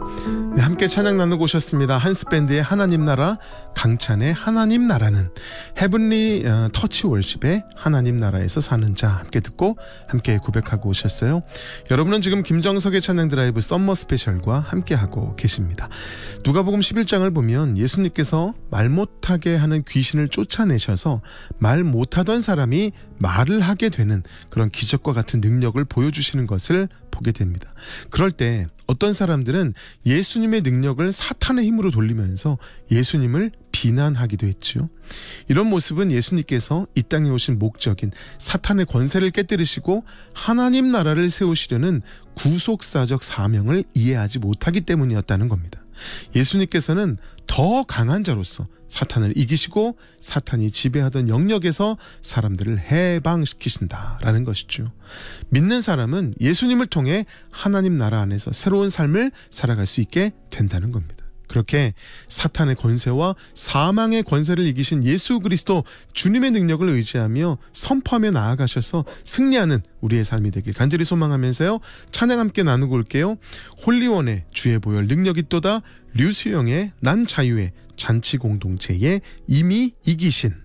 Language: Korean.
네, 함께 찬양 나누고 오셨습니다. 한스밴드의 하나님 나라, 강찬의 하나님 나라는, 헤븐리 터치 월십의 하나님 나라에서 사는 자 함께 듣고 함께 고백하고 오셨어요. 여러분은 지금 김정석의 찬양 드라이브 썸머 스페셜과 함께하고 계십니다. 누가복음 11장을 보면 예수님께서 말 못하게 하는 귀신을 쫓아내셔서 말 못하던 사람이 말을 하게 되는 그런 기적과 같은 능력을 보여주시는 것을 보게 됩니다. 그럴 때 어떤 사람들은 예수님의 능력을 사탄의 힘으로 돌리면서 예수님을 비난하기도 했죠. 이런 모습은 예수님께서 이 땅에 오신 목적인 사탄의 권세를 깨뜨리시고 하나님 나라를 세우시려는 구속사적 사명을 이해하지 못하기 때문이었다는 겁니다. 예수님께서는 더 강한 자로서 사탄을 이기시고 사탄이 지배하던 영역에서 사람들을 해방시키신다라는 것이죠. 믿는 사람은 예수님을 통해 하나님 나라 안에서 새로운 삶을 살아갈 수 있게 된다는 겁니다. 그렇게 사탄의 권세와 사망의 권세를 이기신 예수 그리스도 주님의 능력을 의지하며 선포하며 나아가셔서 승리하는 우리의 삶이 되길 간절히 소망하면서요. 찬양 함께 나누고 올게요. 홀리원의 주의 보혈 능력 있도다, 류수영의 난 자유의 잔치 공동체에 이미 이기신.